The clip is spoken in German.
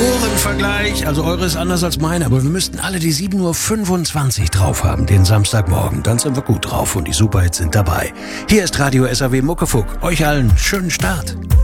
Uhrenvergleich, also eure ist anders als meine, aber wir müssten alle die 7:25 Uhr drauf haben, den Samstagmorgen. Dann sind wir gut drauf und die Superhits sind dabei. Hier ist Radio SAW Muckefuck. Euch allen schönen Start.